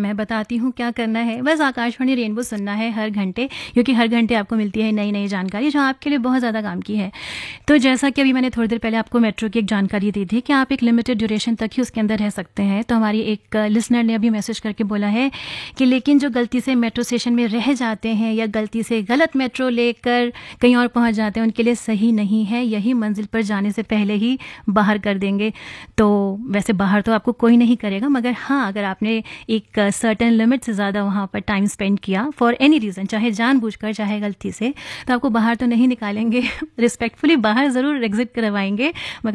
मैं बताती हूँ क्या करना है। बस आकाशवाणी रेनबो सुनना है हर घंटे, क्योंकि हर घंटे आपको मिलती है नई-नई जानकारी जो आपके लिए बहुत ज़्यादा काम की है। तो जैसा कि अभी मैंने थोड़ी देर पहले आपको मेट्रो की एक जानकारी दी थी कि आप एक लिमिटेड ड्यूरेशन तक ही उसके अंदर रह सकते हैं। तो हमारी एक लिसनर ने अभी मैसेज करके बोला है कि लेकिन जो गलती से मेट्रो स्टेशन में रह जाते हैं या गलती से गलत मेट्रो लेकर कहीं और पहुँच जाते हैं, उनके लिए सही नहीं है। यही मंजिल पर जाने से पहले ही बाहर कर देंगे। तो वैसे बाहर तो आपको कोई नहीं करेगा, मगर हाँ, अगर आपने एक सर्टेन लिमिट से ज़्यादा वहाँ पर टाइम स्पेंड किया फॉर एनी रीज़न, चाहे जानबूझकर चाहे गलती से, तो आपको बाहर तो नहीं निकालेंगे। रिस्पेक्टफुली बाहर ज़रूर एग्जिट करवाएंगे, मगर